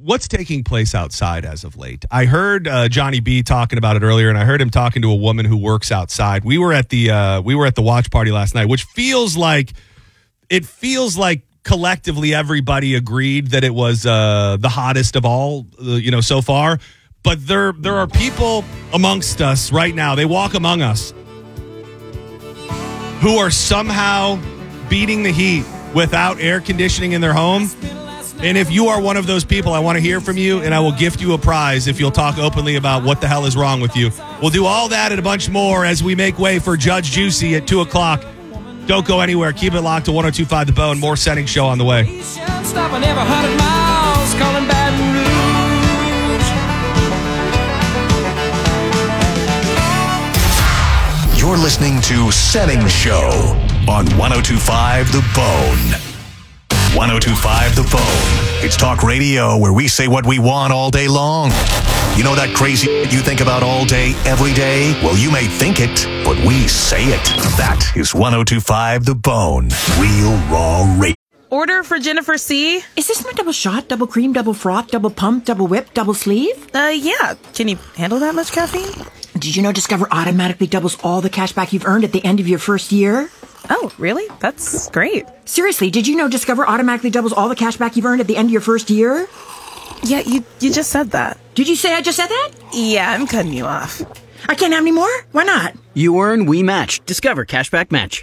what's taking place outside as of late? I heard Johnny B talking about it earlier, and I heard him talking to a woman who works outside. We were at the watch party last night, which feels like collectively everybody agreed that it was the hottest of all, so far. But there are people amongst us right now. They walk among us who are somehow beating the heat without air conditioning in their home. And if you are one of those people, I want to hear from you, and I will gift you a prize if you'll talk openly about what the hell is wrong with you. We'll do all that and a bunch more as we make way for Judge Juicy at 2 o'clock. Don't go anywhere. Keep it locked to 102.5 The Bone. More Setting Show on the way. You're listening to Setting Show on 102.5 The Bone. 102.5 The Bone. It's talk radio where we say what we want all day long. You know that crazy you think about all day, every day? Well, you may think it, but we say it. That is 102.5 The Bone. Real raw radio. Order for Jennifer C. Is this my double shot, double cream, double froth, double pump, double whip, double sleeve? Yeah. Can you handle that much caffeine? Did you know Discover automatically doubles all the cash back you've earned at the end of your first year? Oh, really? That's great. Seriously, did you know Discover automatically doubles all the cash back you've earned at the end of your first year? Yeah, you just said that. Did you say I just said that? Yeah, I'm cutting you off. I can't have any more? Why not? You earn, we match. Discover Cashback Match.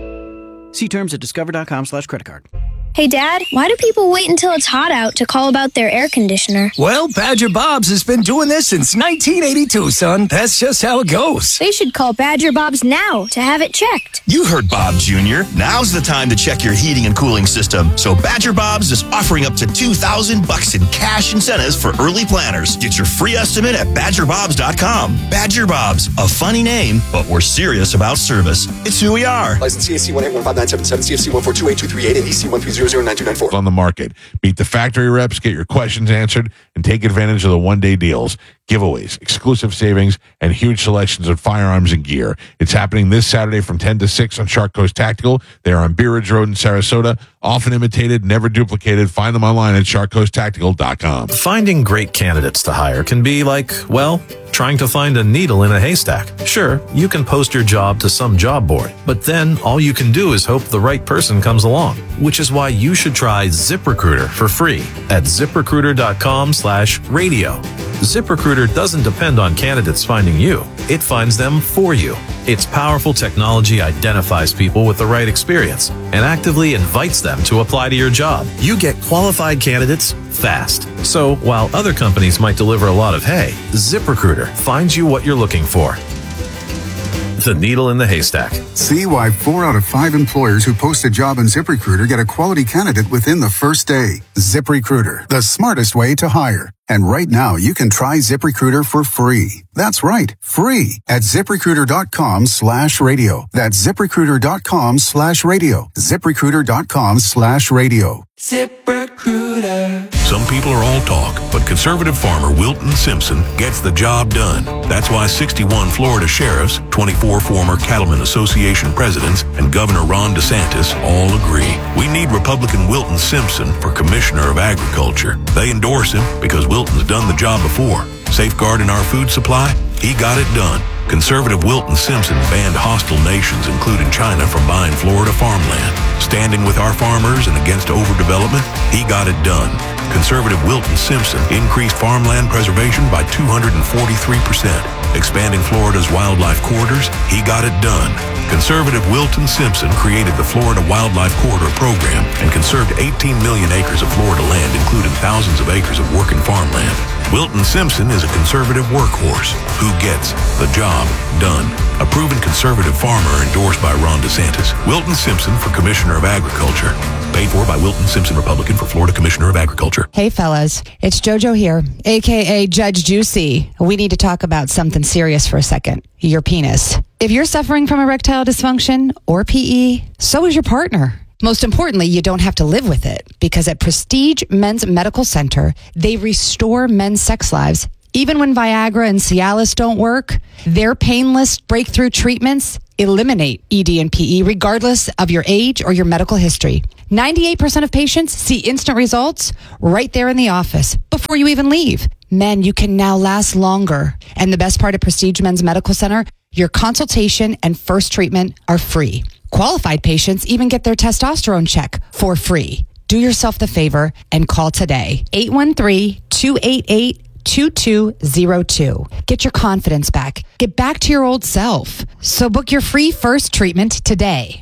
See terms at discover.com/creditcard. Hey, Dad, why do people wait until it's hot out to call about their air conditioner? Well, Badger Bob's has been doing this since 1982, son. That's just how it goes. They should call Badger Bob's now to have it checked. You heard Bob Jr. Now's the time to check your heating and cooling system. So Badger Bob's is offering up to $2,000 in cash incentives for early planners. Get your free estimate at badgerbobs.com. Badger Bob's, a funny name, but we're serious about service. It's who we are. License CAC 1815977, CFC 1428238, and EC 130. On the market. Meet the factory reps, get your questions answered, and take advantage of the one-day deals, giveaways, exclusive savings, and huge selections of firearms and gear. It's happening this Saturday from 10 to 6 on Shark Coast Tactical. They are on Bee Ridge Road in Sarasota. Often imitated, never duplicated. Find them online at sharkcoasttactical.com. Finding great candidates to hire can be like, well, trying to find a needle in a haystack. Sure, you can post your job to some job board, but then all you can do is hope the right person comes along, which is why you should try ZipRecruiter for free at ZipRecruiter.com/radio. ZipRecruiter doesn't depend on candidates finding you. It finds them for you. Its powerful technology identifies people with the right experience and actively invites them to apply to your job. You get qualified candidates fast. So while other companies might deliver a lot of hay, ZipRecruiter finds you what you're looking for. The needle in the haystack. See why 4 out of 5 employers who post a job on ZipRecruiter get a quality candidate within the first day. ZipRecruiter, the smartest way to hire. And right now, you can try ZipRecruiter for free. That's right, free at ZipRecruiter.com/radio. That's ZipRecruiter.com/radio. ZipRecruiter.com/radio. ZipRecruiter. Some people are all talk, but conservative farmer Wilton Simpson gets the job done. That's why 61 Florida sheriffs, 24 former Cattlemen Association presidents, and Governor Ron DeSantis all agree. We need Republican Wilton Simpson for Commissioner of Agriculture. They endorse him because Wilton's done the job before. Safeguarding our food supply? He got it done. Conservative Wilton Simpson banned hostile nations, including China, from buying Florida farmland. Standing with our farmers and against overdevelopment? He got it done. Conservative Wilton Simpson increased farmland preservation by 243%. Expanding Florida's wildlife corridors? He got it done. Conservative Wilton Simpson created the Florida Wildlife Corridor Program and conserved 18 million acres of Florida land, including thousands of acres of working farmland. Wilton Simpson is a conservative workhorse who gets the job done. A proven conservative farmer endorsed by Ron DeSantis. Wilton Simpson for Commissioner of Agriculture. Paid for by Wilton Simpson, Republican, for Florida Commissioner of Agriculture. Hey, fellas. It's JoJo here, a.k.a. Judge Juicy. We need to talk about something serious for a second. Your penis. If you're suffering from erectile dysfunction or PE, so is your partner. Most importantly, you don't have to live with it because at Prestige Men's Medical Center, they restore men's sex lives Even when Viagra and Cialis don't work, their painless breakthrough treatments eliminate ED and PE regardless of your age or your medical history. 98% of patients see instant results right there in the office before you even leave. Men, you can now last longer. And the best part of Prestige Men's Medical Center, your consultation and first treatment are free. Qualified patients even get their testosterone check for free. Do yourself the favor and call today. 813-288-2202. Get your confidence back. Get back to your old self. So book your free first treatment today.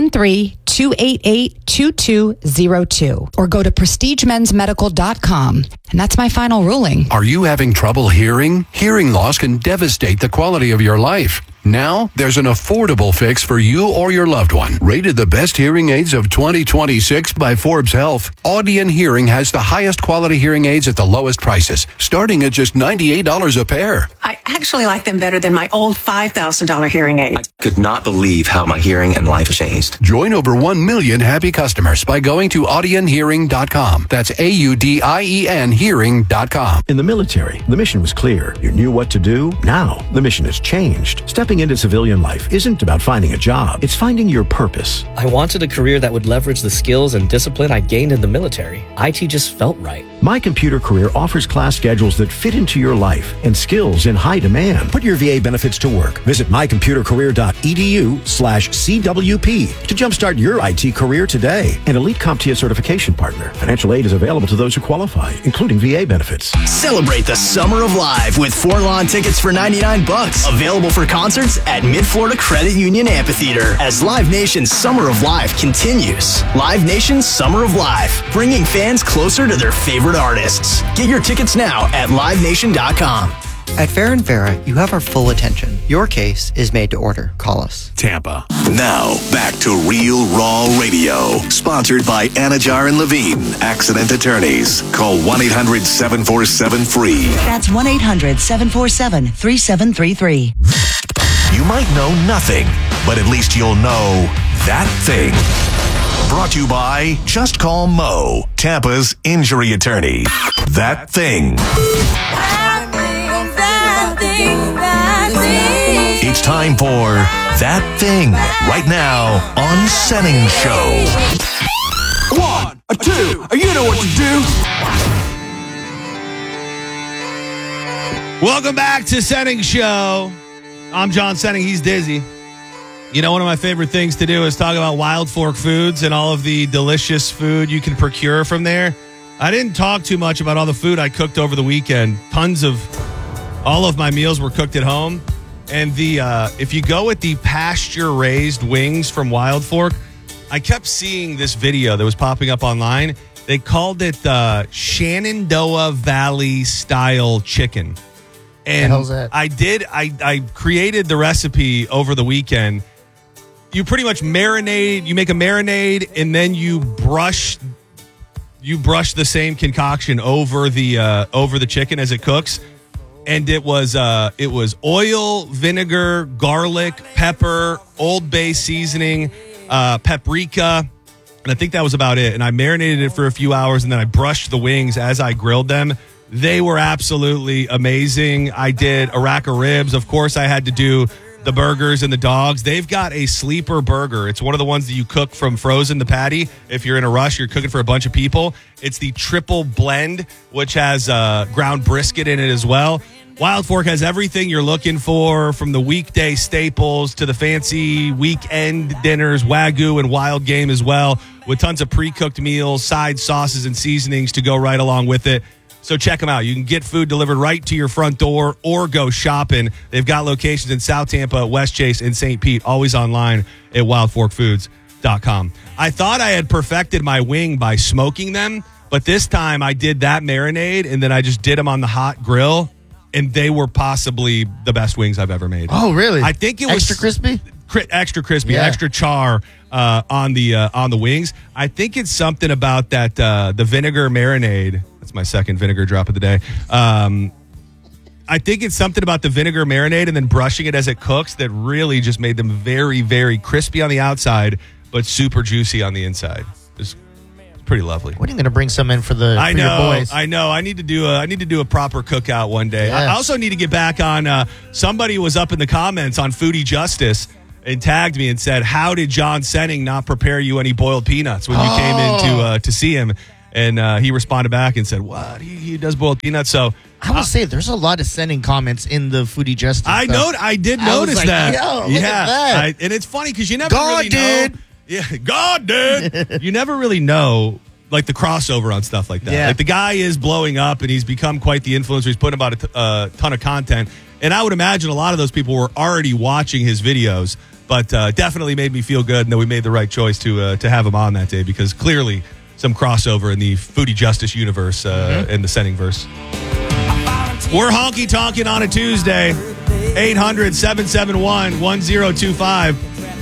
813-288-2202. Or go to prestigemensmedical.com. And that's my final ruling. Are you having trouble hearing? Hearing loss can devastate the quality of your life. Now, there's an affordable fix for you or your loved one. Rated the best hearing aids of 2026 by Forbes Health, Audion Hearing has the highest quality hearing aids at the lowest prices, starting at just $98 a pair. I actually like them better than my old $5,000 hearing aid. I could not believe how my hearing and life changed. Join over 1 million happy customers by going to audionhearing.com. That's AUDIEN hearing.com. In the military, the mission was clear. You knew what to do. Now, the mission has changed. Stepping into civilian life isn't about finding a job. It's finding your purpose. I wanted a career that would leverage the skills and discipline I gained in the military. IT just felt right. My Computer Career offers class schedules that fit into your life and skills in high demand. Put your VA benefits to work. Visit mycomputercareer.edu/CWP to jumpstart your IT career today. An elite CompTIA certification partner. Financial aid is available to those who qualify, including VA benefits. Celebrate the Summer of Live with 4 lawn tickets for $99. Available for concerts at Mid-Florida Credit Union Amphitheater as Live Nation's Summer of Live continues. Live Nation's Summer of Live, bringing fans closer to their favorite artists. Get your tickets now at livenation.com. At Farrah & Farrah, you have our full attention. Your case is made to order. Call us. Tampa. Now, back to Real Raw Radio. Sponsored by Anajar and Levine, Accident Attorneys. Call 1-800-747-FREE. That's 1-800-747-3733. You might know nothing, but at least you'll know that thing. Brought to you by Just Call Mo, Tampa's injury attorney. That thing. It's time for That Thing right now on Senning Show. 1, 2, you know what to do. Welcome back to Senning Show. I'm John Senning. He's Dizzy. You know, one of my favorite things to do is talk about Wild Fork Foods and all of the delicious food you can procure from there. I didn't talk too much about all the food I cooked over the weekend. All of my meals were cooked at home. And if you go with the pasture-raised wings from Wild Fork, I kept seeing this video that was popping up online. They called it Shenandoah Valley style chicken. And the hell's that? I created the recipe over the weekend. You pretty much marinate, you make a marinade, and then you brush the same concoction over the chicken as it cooks. And it was oil, vinegar, garlic, pepper, Old Bay seasoning, paprika, and I think that was about it. And I marinated it for a few hours, and then I brushed the wings as I grilled them. They were absolutely amazing. I did a rack of ribs. Of course, I had to do the burgers and the dogs. They've got a sleeper burger. It's one of the ones that you cook from frozen, the patty. If you're in a rush, you're cooking for a bunch of people. It's the triple blend, which has ground brisket in it as well. Wild Fork has everything you're looking for, from the weekday staples to the fancy weekend dinners, Wagyu and wild game as well, with tons of pre-cooked meals, side sauces, and seasonings to go right along with it. So check them out. You can get food delivered right to your front door or go shopping. They've got locations in South Tampa, West Chase, and St. Pete, always online at wildforkfoods.com. I thought I had perfected my wing by smoking them, but this time I did that marinade, and then I just did them on the hot grill, and they were possibly the best wings I've ever made. Oh, really? I think it was extra crispy? Extra crispy, Yeah. extra char on the wings. I think it's something about that the vinegar marinade. That's my second vinegar drop of the day. I think it's something about the vinegar marinade and then brushing it as it cooks that really just made them very, very crispy on the outside, but super juicy on the inside. Just pretty lovely. When are you going to bring some in for your boys? I know. I need to do a proper cookout one day. Yes. I also need to get back on. Somebody was up in the comments on Foodie Justice and tagged me and said, "How did John Senning not prepare you any boiled peanuts when you came in to see him?" And he responded back and said, "What? He does boiled peanuts." So I will say there's a lot of Senning comments in the Foodie Justice. I did notice that. Yo, look at that. And it's funny because you never really know. Yeah, God did. You never really know, like, the crossover on stuff like that. Yeah. Like, the guy is blowing up, and he's become quite the influencer. He's putting about a ton of content. And I would imagine a lot of those people were already watching his videos, but definitely made me feel good and that we made the right choice to have him on that day because clearly some crossover in the Foodie Justice universe and the Senningverse. We're honky talking on a Tuesday. 800-771-1025.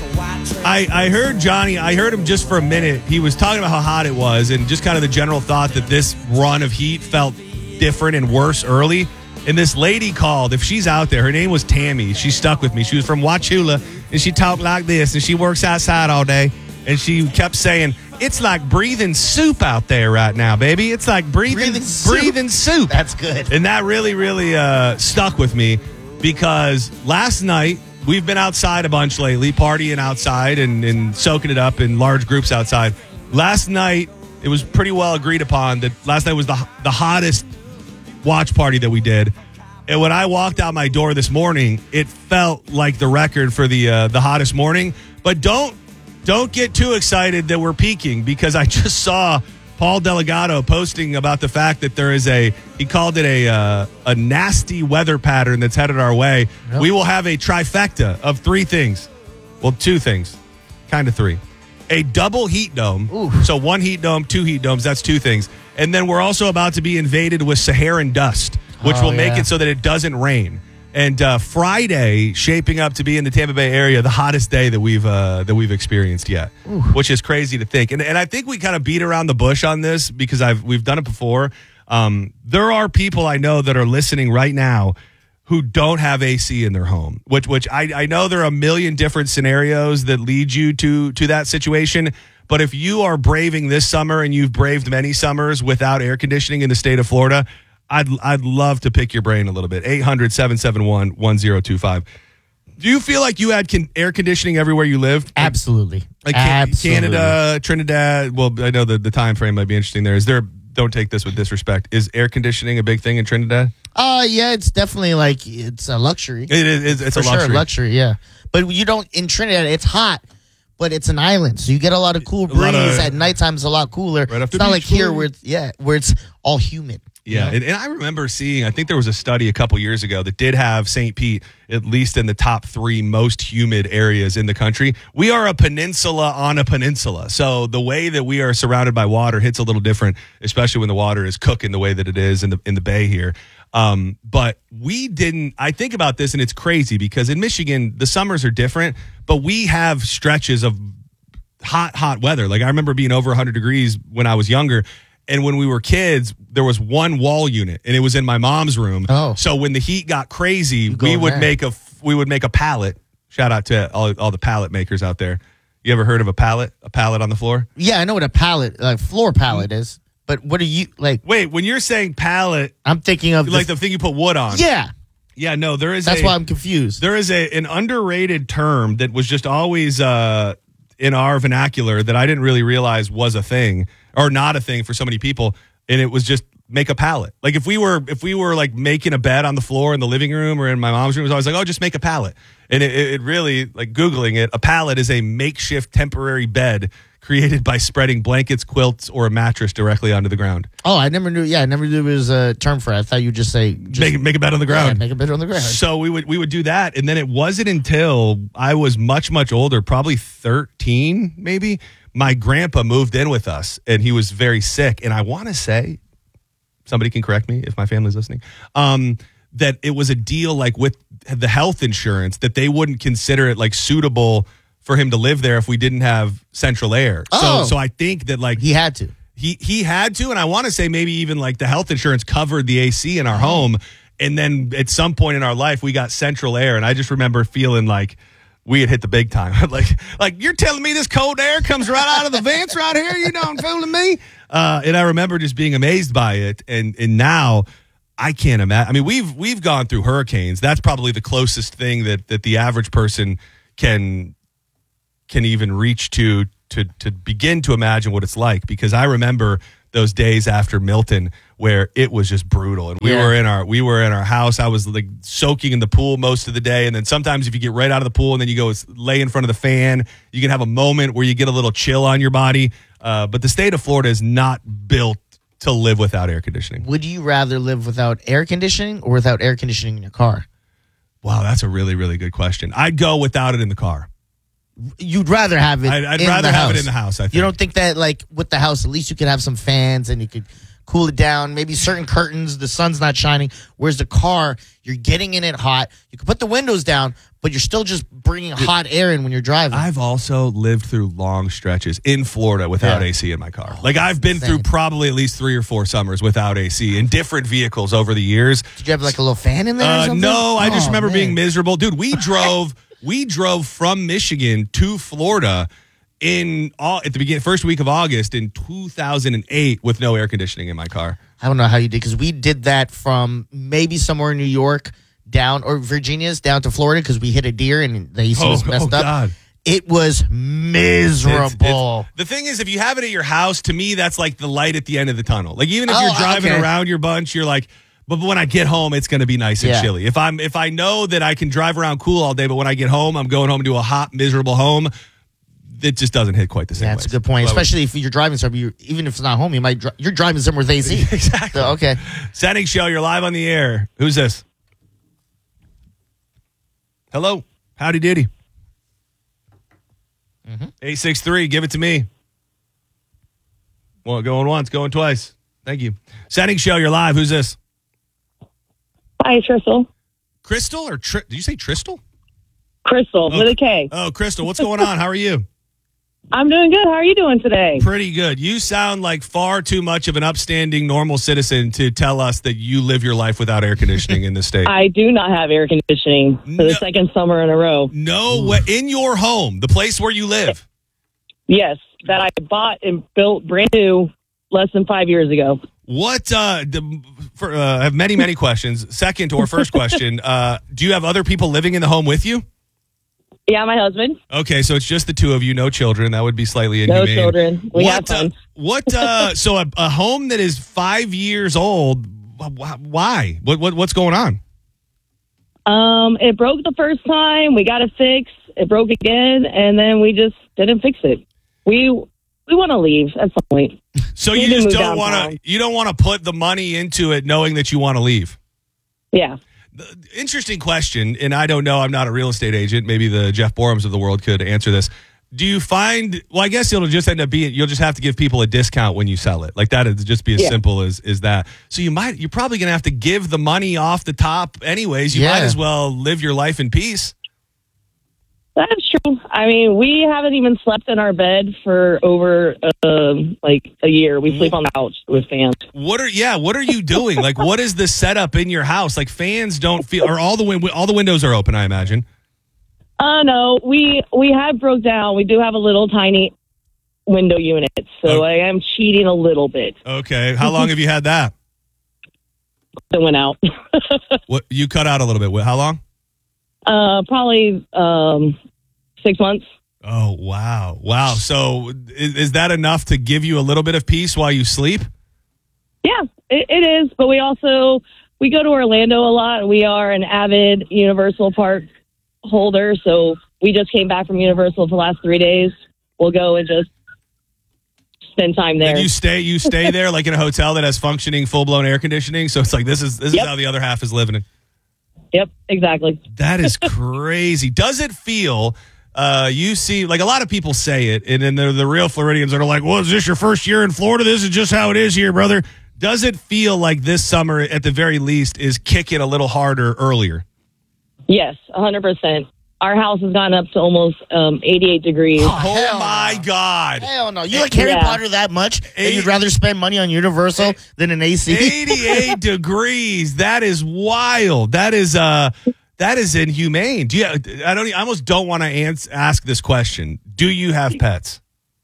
I heard Johnny. I heard him just for a minute. He was talking about how hot it was and just kind of the general thought that this run of heat felt different and worse early. And this lady called. If she's out there, her name was Tammy. She stuck with me. She was from Wauchula, and she talked like this, and she works outside all day. And she kept saying, "It's like breathing soup out there right now, baby. It's like breathing soup." That's good. And that really, really stuck with me because last night, we've been outside a bunch lately, partying outside and soaking it up in large groups outside. Last night, it was pretty well agreed upon that last night was the hottest watch party that we did. And when I walked out my door this morning, it felt like the record for the hottest morning. But don't get too excited that we're peaking because I just saw Paul Delgado posting about the fact that there is he called it a nasty weather pattern that's headed our way. Yep. We will have a trifecta of three things. Well, two things, kind of three. A double heat dome. Ooh. So one heat dome, two heat domes, that's two things. And then we're also about to be invaded with Saharan dust, which will make it so that it doesn't rain. And Friday, shaping up to be in the Tampa Bay area, the hottest day that we've experienced yet, which is crazy to think. And I think we kind of beat around the bush on this because we've done it before. There are people I know that are listening right now who don't have AC in their home, which I know there are a million different scenarios that lead you to that situation. But if you are braving this summer and you've braved many summers without air conditioning in the state of Florida, I'd love to pick your brain a little bit. 800-771-1025. Do you feel like you had air conditioning everywhere you lived? Absolutely. Like Absolutely. Canada, Trinidad. Well, I know the time frame might be interesting there. Don't take this with disrespect. Is air conditioning a big thing in Trinidad? Yeah, it's definitely it's a luxury. It is. It's for a luxury. Sure, luxury, yeah. But you don't, in Trinidad, it's hot, but it's an island. So you get a lot of cool breeze. At nighttime, it's a lot cooler. Right, it's not like here where it's all humid. Yeah, and I remember seeing, I think there was a study a couple years ago that did have St. Pete at least in the top 3 most humid areas in the country. We are a peninsula on a peninsula. So the way that we are surrounded by water hits a little different, especially when the water is cooking the way that it is in the bay here. But I think about this and it's crazy because in Michigan, the summers are different, but we have stretches of hot weather. Like I remember being over 100 degrees when I was younger. And when we were kids, there was one wall unit, and it was in my mom's room. Oh. So when the heat got crazy, we would make a pallet. Shout out to all the pallet makers out there. You ever heard of a pallet? A pallet on the floor? Yeah, I know what a pallet, like floor pallet is. But what are you like? Wait, when you're saying pallet, I'm thinking of like the thing you put wood on. Yeah. Yeah, no, there is. That's why I'm confused. There is an underrated term that was just always in our vernacular that I didn't really realize was a thing. Or not a thing for so many people, and it was just make a pallet. Like if we were like making a bed on the floor in the living room or in my mom's room, it was always like, oh, just make a pallet. And it really, like Googling it, a pallet is a makeshift temporary bed created by spreading blankets, quilts, or a mattress directly onto the ground. Oh, I never knew. Yeah, I never knew there was a term for it. I thought you'd just say make a bed on the ground. Yeah, make a bed on the ground. So we would do that, and then it wasn't until I was much older, probably 13 maybe. My grandpa moved in with us, and he was very sick. And I want to say, somebody can correct me if my family's listening, that it was a deal like with the health insurance that they wouldn't consider it like suitable for him to live there if we didn't have central air. Oh. So I think that like he had to. He had to, and I want to say maybe even like the health insurance covered the AC in our home. And then at some point in our life, we got central air, and I just remember feeling like we had hit the big time. like you're telling me this cold air comes right out of the vents right here? You know, I'm fooling me. And I remember just being amazed by it. And now I can't imagine. I mean, we've gone through hurricanes. That's probably the closest thing that the average person can even reach to begin to imagine what it's like. Because I remember those days after Milton where it was just brutal, and we were in our house. I was like soaking in the pool most of the day, and then sometimes if you get right out of the pool and then you go lay in front of the fan, you can have a moment where you get a little chill on your body. But the state of Florida is not built to live without air conditioning. Would you rather live without air conditioning or without air conditioning in your car? Wow, that's a really, really good question. I'd go without it in the car. You'd rather have it I'd rather have it in the house, I think. You don't think that, like, with the house, at least you could have some fans and you could cool it down, maybe certain curtains, the sun's not shining, whereas the car, you're getting in it hot. You can put the windows down, but you're still just bringing hot air in when you're driving. I've also lived through long stretches in Florida without AC in my car. Like, I've been through probably at least 3 or 4 summers without AC in different vehicles over the years. Did you have, like, a little fan in there or something? No, I just remember being miserable. Dude, we drove from Michigan to Florida at the first week of August in 2008 with no air conditioning in my car. I don't know how you did, because we did that from maybe somewhere in New York down, or Virginia's down to Florida, because we hit a deer and the AC was messed up. God. It was miserable. The thing is, if you have it at your house, to me, that's like the light at the end of the tunnel. Like, even if you're driving around your bunch, you're like, but when I get home, it's going to be nice and chilly. If I know that I can drive around cool all day, but when I get home, I'm going home to a hot, miserable home, it just doesn't hit quite the same way. That's a good point, especially if you're driving somewhere. Even if it's not home, you're driving somewhere with AC. Exactly. So, okay. Setting show, you're live on the air. Who's this? Hello. Howdy doody. 863, give it to me. Well, going once, going twice. Thank you. Setting show, you're live. Who's this? Hi, Crystal. Crystal or did you say Tristal? Crystal with a K. Oh, Crystal, what's going on? How are you? I'm doing good. How are you doing today? Pretty good. You sound like far too much of an upstanding, normal citizen to tell us that you live your life without air conditioning in the state. I do not have air conditioning for the second summer in a row. No way. In your home, the place where you live? Yes, that I bought and built brand new less than 5 years ago. What? I have many, many questions. Second or first question, do you have other people living in the home with you? Yeah, my husband. Okay, so it's just the two of you, no children. That would be slightly inhumane. No children. We have fun. So a home that is 5 years old, why? What's going on? It broke the first time. We got it fixed. It broke again, and then we just didn't fix it. We want to leave at some point. So you just don't want to. You don't want to put the money into it, knowing that you want to leave. Yeah. Interesting question, and I don't know. I'm not a real estate agent. Maybe the Jeff Borums of the world could answer this. Do you find? Well, I guess it'll just end up being. You'll just have to give people a discount when you sell it. Like that. It'd just be as simple as that. So you're probably going to have to give the money off the top, anyways. You might as well live your life in peace. That's true. I mean, we haven't even slept in our bed for over like a year. We sleep on the couch with fans. What are you doing? Like, what is the setup in your house? Like, fans don't feel, or all the windows are open, I imagine. No, we have broke down. We do have a little tiny window unit, so I am cheating a little bit. Okay, how long have you had that? It went out. What you cut out a little bit? How long? Probably 6 months. Oh, wow. So is that enough to give you a little bit of peace while you sleep? Yeah, it is. But we go to Orlando a lot. We are an avid Universal Park holder. So we just came back from Universal for the last 3 days. We'll go and just spend time there. And you stay there like in a hotel that has functioning full-blown air conditioning. So it's like, this is how the other half is living it. Yep, exactly. That is crazy. Does it feel, you see, like a lot of people say it, and then the real Floridians are like, well, is this your first year in Florida? This is just how it is here, brother. Does it feel like this summer, at the very least, is kicking a little harder earlier? Yes, 100%. Our house has gone up to almost 88 degrees. Oh my God. Hell no. You like Harry Potter that much and you'd rather spend money on Universal than an AC? 88 degrees. That is wild. That That is inhumane. I almost don't want to ask this question. Do you have pets?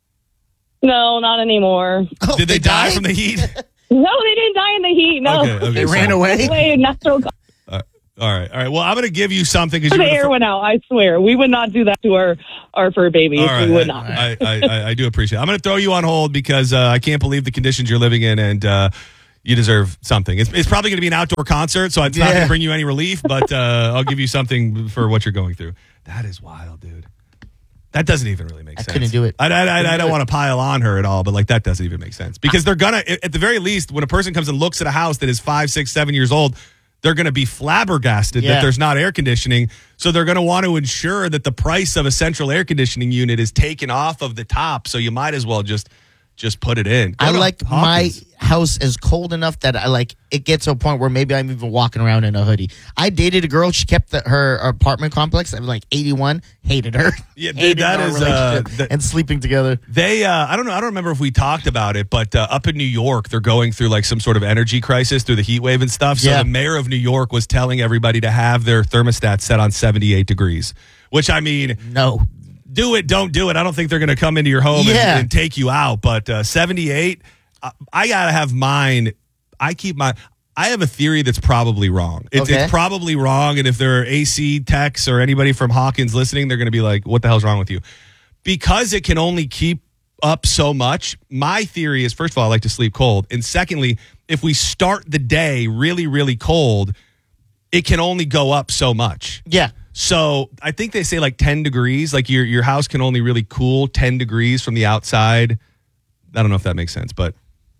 No, not anymore. Did they die from the heat? No, they didn't die in the heat. No. Okay, They ran away? Natural All right. Well, I'm going to give you something. The air went out. I swear. We would not do that to our fur babies. All right, we would not. I do appreciate it. I'm going to throw you on hold because I can't believe the conditions you're living in, and you deserve something. It's probably going to be an outdoor concert, so it's not going to bring you any relief, but I'll give you something for what you're going through. That is wild, dude. That doesn't even really make sense. I couldn't do it. I don't want to pile on her at all, but like that doesn't even make sense. Because they're going to, at the very least, when a person comes and looks at a house that is 5, 6, 7 years old, they're going to be flabbergasted that there's not air conditioning. So they're going to want to ensure that the price of a central air conditioning unit is taken off of the top. So you might as well just put it in. I like my house is cold enough that it gets to a point where maybe I'm even walking around in a hoodie. I dated a girl. She kept her apartment complex at 81. Hated her. Yeah, dude, that is and sleeping together. They I don't know. I don't remember if we talked about it, but up in New York, they're going through like some sort of energy crisis through the heat wave and stuff. So the mayor of New York was telling everybody to have their thermostat set on 78 degrees. Which I mean, no. Do it, don't do it. I don't think they're going to come into your home and take you out. But 78, I got to have mine. I have a theory that's probably wrong. It's probably wrong. And if there are AC techs or anybody from Hawkins listening, they're going to be like, what the hell's wrong with you? Because it can only keep up so much. My theory is, first of all, I like to sleep cold. And secondly, if we start the day really, really cold, it can only go up so much. Yeah. So I think they say like 10 degrees, like your house can only really cool 10 degrees from the outside. I don't know if that makes sense, but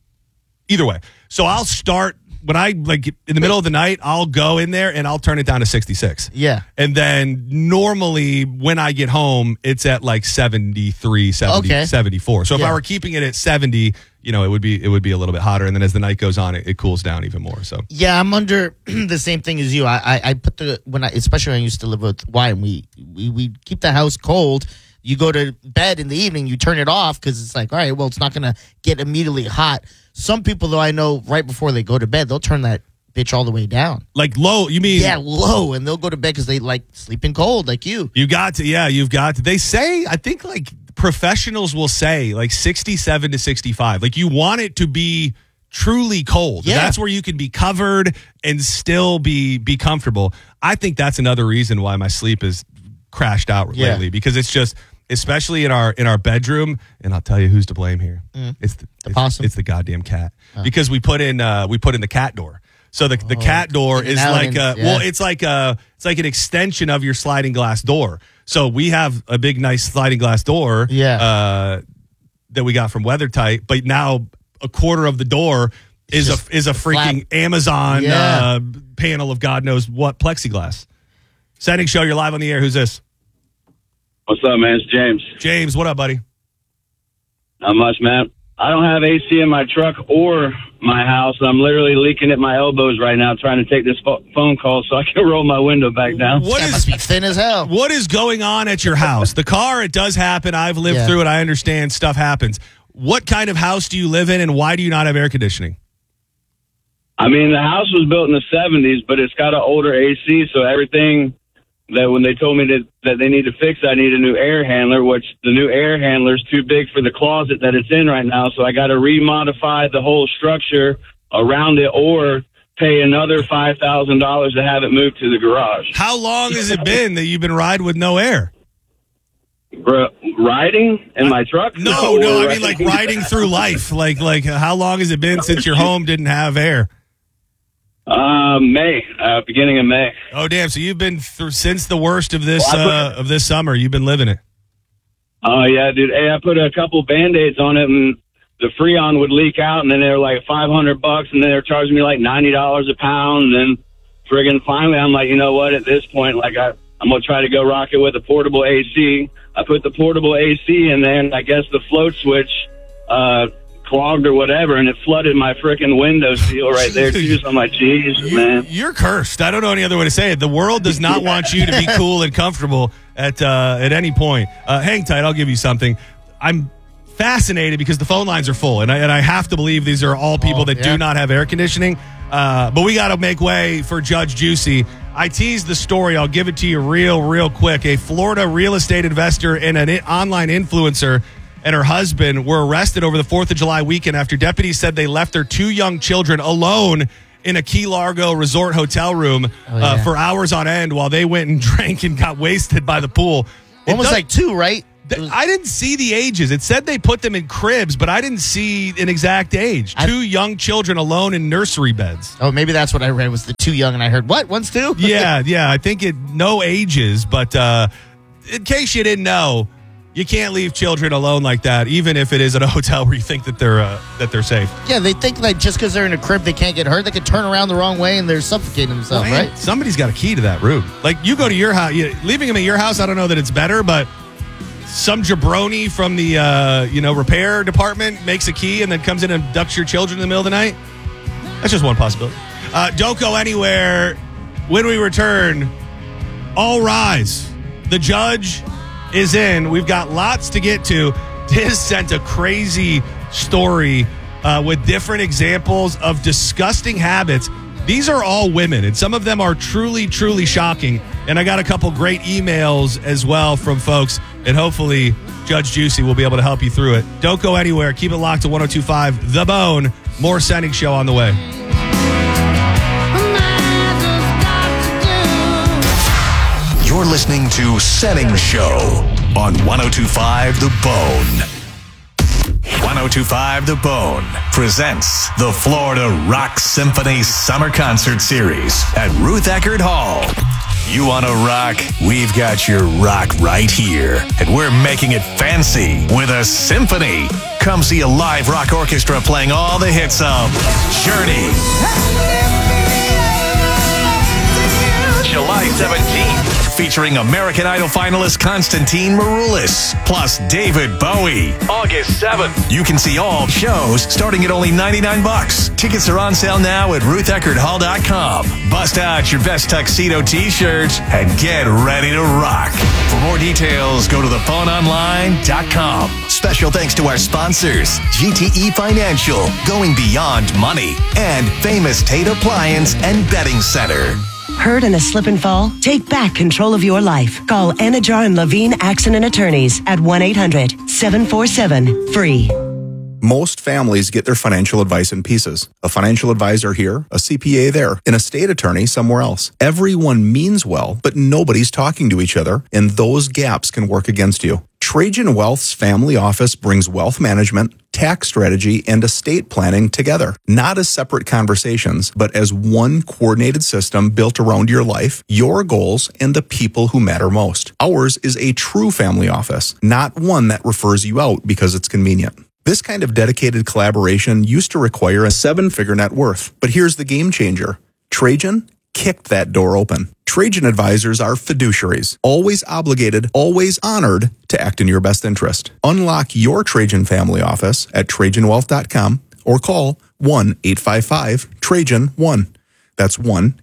either way. So I'll start when I like in the middle of the night, I'll go in there and I'll turn it down to 66. Yeah. And then normally when I get home, it's at like 73, 70, 74. So if I were keeping it at 70, it would be a little bit hotter. And then as the night goes on, it cools down even more. So yeah, I'm under the same thing as you. I put especially when I used to live with Wyatt, we keep the house cold. You go to bed in the evening, you turn it off because it's like, all right, well, it's not going to get immediately hot. Some people, though, I know right before they go to bed, they'll turn that bitch all the way down. Like low, you mean? Yeah, low. And they'll go to bed because they like sleeping cold like you. You've got to. They say, I think like professionals will say like 67 to 65. Like you want it to be truly cold. Yeah. That's where you can be covered and still be comfortable. I think that's another reason why my sleep is crashed out lately because it's just, especially in our bedroom, and I'll tell you who's to blame here. It's the possum. It's the goddamn cat. Because we put in the cat door. So the cat door is like it's like an extension of your sliding glass door. So we have a big nice sliding glass door that we got from WeatherTight, but now a quarter of the door is a freaking Amazon panel of God knows what plexiglass. Setting show, you're live on the air. Who's this? What's up, man? It's James. James, what up, buddy? Not much, man. I don't have AC in my truck or my house. I'm literally leaking at my elbows right now trying to take this phone call so I can roll my window back down. That must be thin as hell. What is going on at your house? The car, it does happen. I've lived through it. I understand stuff happens. What kind of house do you live in, and why do you not have air conditioning? I mean, the house was built in the 70s, but it's got an older AC, so everything that when they told me that they need to fix it, I need a new air handler, which the new air handler is too big for the closet that it's in right now. So I got to remodify the whole structure around it or pay another $5,000 to have it moved to the garage. How long has it been that you've been riding with no air? Riding in my truck? No, I mean like riding through life. Like how long has it been since your home didn't have air? Beginning of May. Oh, damn. So you've been through since the worst of this summer. You've been living it. Oh, yeah, dude. Hey, I put a couple Band-Aids on it, and the Freon would leak out, and then they were like $500, and then they were charging me like $90 a pound. And then friggin' finally, I'm like, you know what? At this point, like I'm going to try to go rock it with a portable AC. I put the portable AC in there, and I guess the float switch clogged or whatever, and it flooded my freaking window seal right there too. So I'm like, Jesus, man, you're cursed. I don't know any other way to say it. The world does not want you to be cool and comfortable at any point. Hang tight, I'll give you something. I'm fascinated because the phone lines are full, and I have to believe these are all people that do not have air conditioning. But we got to make way for Judge Juicy. I teased the story. I'll give it to you real quick. A Florida real estate investor and an online influencer and her husband were arrested over the 4th of July weekend after deputies said they left their 2 young children alone in a Key Largo resort hotel room for hours on end while they went and drank and got wasted by the pool. Almost like 2, right? I didn't see the ages. It said they put them in cribs, but I didn't see an exact age. 2 young children alone in nursery beds. Oh, maybe that's what I read was the 2 young, and I heard, what? One's 2? Yeah. I think no ages, but in case you didn't know, you can't leave children alone like that, even if it is at a hotel where you think that they're safe. Yeah, they think like just because they're in a crib they can't get hurt. They could turn around the wrong way and they're suffocating themselves, right? Somebody's got a key to that room. Like you go to your house, leaving them at your house. I don't know that it's better, but some jabroni from the repair department makes a key and then comes in and abducts your children in the middle of the night. That's just one possibility. Don't go anywhere. When we return, all rise. The judge is in. We've got lots to get to. Diz sent a crazy story with different examples of disgusting habits. These are all women, and some of them are truly shocking. And I got a couple great emails as well from folks, and hopefully Judge Juicy will be able to help you through it. Don't go anywhere. Keep it locked to 102.5 The Bone. More Sending Show on the way. You're listening to Setting Show on 102.5 The Bone. 102.5 The Bone presents the Florida Rock Symphony Summer Concert Series at Ruth Eckerd Hall. You want to rock? We've got your rock right here. And we're making it fancy with a symphony. Come see a live rock orchestra playing all the hits of Journey, July 17th, featuring American Idol finalist Constantine Maroulis, plus David Bowie. August 7th. You can see all shows starting at only $99. Tickets are on sale now at RuthEckerdHall.com. Bust out your best tuxedo t-shirts and get ready to rock. For more details, go to thephoneonline.com. Special thanks to our sponsors, GTE Financial, going beyond money, and Famous Tate Appliance and Bedding Center. Hurt in a slip and fall? Take back control of your life. Call Anajar and Levine Accident Attorneys at 1-800-747-FREE. Most families get their financial advice in pieces. A financial advisor here, a CPA there, an estate attorney somewhere else. Everyone means well, but nobody's talking to each other, and those gaps can work against you. Trajan Wealth's family office brings wealth management, tax strategy, and estate planning together, not as separate conversations, but as one coordinated system built around your life, your goals, and the people who matter most. Ours is a true family office, not one that refers you out because it's convenient. This kind of dedicated collaboration used to require a 7-figure net worth, but here's the game changer. Trajan kicked that door open. Trajan advisors are fiduciaries, always obligated, always honored to act in your best interest. Unlock your Trajan family office at TrajanWealth.com or call 1-855-TRAJAN-1. That's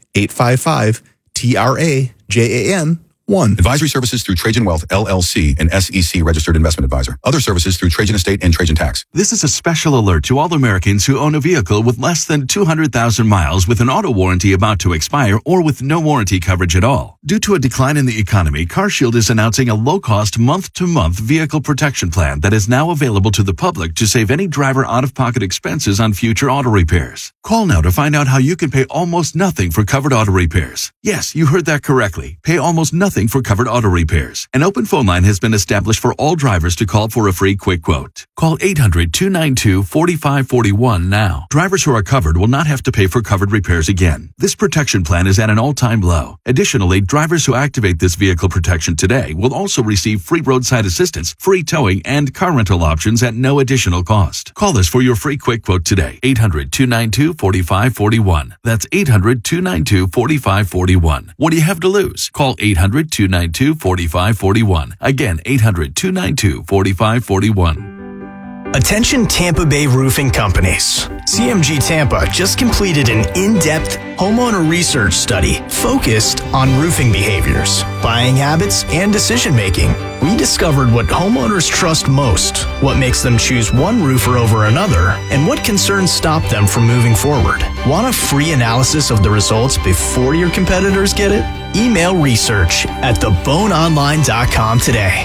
1-855-TRAJAN-1. Advisory services through Trajan Wealth, LLC, an SEC registered investment advisor. Other services through Trajan Estate and Trajan Tax. This is a special alert to all Americans who own a vehicle with less than 200,000 miles with an auto warranty about to expire or with no warranty coverage at all. Due to a decline in the economy, CarShield is announcing a low-cost month-to-month vehicle protection plan that is now available to the public to save any driver out-of-pocket expenses on future auto repairs. Call now to find out how you can pay almost nothing for covered auto repairs. Yes, you heard that correctly. Pay almost nothing for covered auto repairs. An open phone line has been established for all drivers to call for a free quick quote. Call 800-292-4541 now. Drivers who are covered will not have to pay for covered repairs again. This protection plan is at an all-time low. Additionally, drivers who activate this vehicle protection today will also receive free roadside assistance, free towing, and car rental options at no additional cost. Call us for your free quick quote today. 800-292-4541. That's 800-292-4541. What do you have to lose? Call 800-292-4541. Again, 800-292-4541. Attention Tampa Bay roofing companies. CMG Tampa just completed an in-depth homeowner research study focused on roofing behaviors, buying habits, and decision-making. We discovered what homeowners trust most, what makes them choose one roofer over another, and what concerns stop them from moving forward. Want a free analysis of the results before your competitors get it? Email research at theboneonline.com today.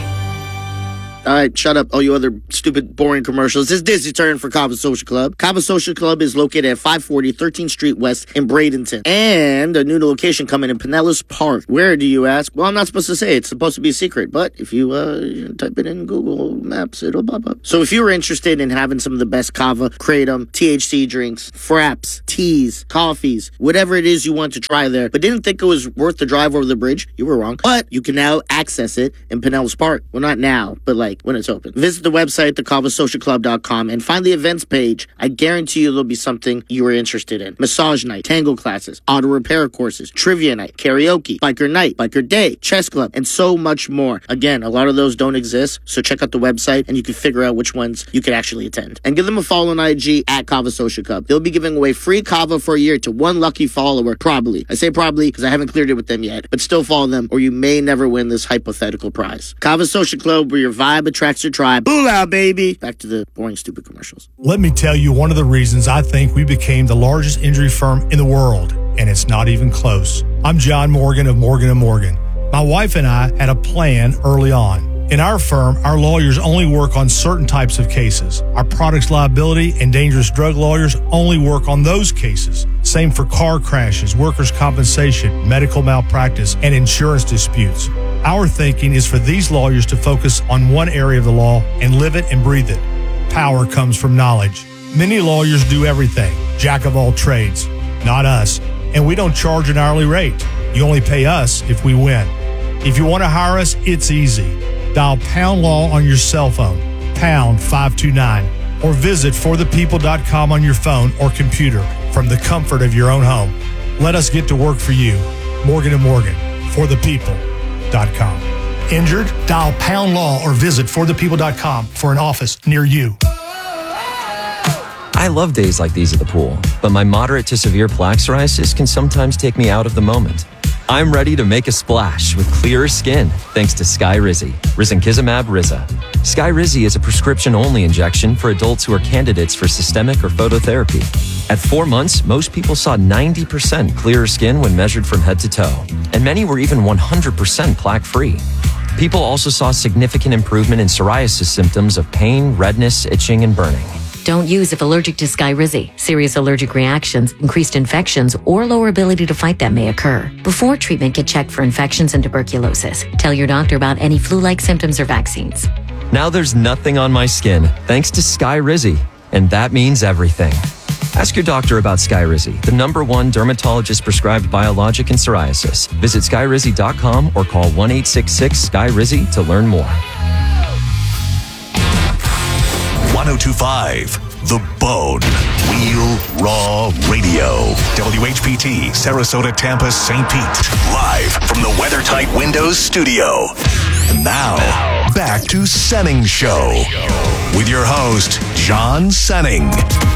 All right, shut up, all you other stupid, boring commercials. It's Disney's turn for Cava Social Club. Cava Social Club is located at 540 13th Street West in Bradenton. And a new location coming in Pinellas Park. Where, do you ask? Well, I'm not supposed to say. It's supposed to be a secret. But if you type it in Google Maps, it'll pop up. So if you were interested in having some of the best Cava, Kratom, THC drinks, fraps, teas, coffees, whatever it is you want to try there, but didn't think it was worth the drive over the bridge, you were wrong. But you can now access it in Pinellas Park. Well, not now, but like when it's open. Visit the website, thecavasocialclub.com, and find the events page. I guarantee you there'll be something you are interested in. Massage night, tango classes, auto repair courses, trivia night, karaoke, biker day, chess club, and so much more. Again, a lot of those don't exist, so check out the website and you can figure out which ones you could actually attend. And give them a follow on IG at Cava Social Club. They'll be giving away free Cava for a year to one lucky follower, probably. I say probably because I haven't cleared it with them yet, but still follow them or you may never win this hypothetical prize. Cava Social Club, where your vibe attracts your tribe. Boolah, baby. Back to the boring, stupid commercials. Let me tell you one of the reasons I think we became the largest injury firm in the world, and it's not even close. I'm John Morgan of Morgan & Morgan. My wife and I had a plan early on. In our firm, our lawyers only work on certain types of cases. Our products liability and dangerous drug lawyers only work on those cases. Same for car crashes, workers' compensation, medical malpractice, and insurance disputes. Our thinking is for these lawyers to focus on one area of the law and live it and breathe it. Power comes from knowledge. Many lawyers do everything, jack of all trades. Not us. And we don't charge an hourly rate. You only pay us if we win. If you want to hire us, it's easy. Dial Pound Law on your cell phone, pound 529, or visit forthepeople.com on your phone or computer from the comfort of your own home. Let us get to work for you. Morgan & Morgan, forthepeople.com. Injured? Dial Pound Law or visit forthepeople.com for an office near you. I love days like these at the pool, but my moderate to severe plaque psoriasis can sometimes take me out of the moment. I'm ready to make a splash with clearer skin thanks to Skyrizi, risankizumab Riza. Skyrizi is a prescription-only injection for adults who are candidates for systemic or phototherapy. At 4 months, most people saw 90% clearer skin when measured from head to toe, and many were even 100% plaque-free. People also saw significant improvement in psoriasis symptoms of pain, redness, itching, and burning. Don't use if allergic to Skyrizi. Serious allergic reactions, increased infections, or lower ability to fight them may occur. Before treatment, get checked for infections and tuberculosis. Tell your doctor about any flu-like symptoms or vaccines. Now there's nothing on my skin thanks to Skyrizi, and that means everything. Ask your doctor about Skyrizi, the #1 dermatologist-prescribed biologic in psoriasis. Visit Skyrizi.com or call 1-866-SKYRIZI to learn more. 1025 The Bone. Real Raw Radio. WHPT, Sarasota, Tampa, St. Pete. Live from the WeatherTight Windows studio. And now, back to Senning Show with your host, John Senning.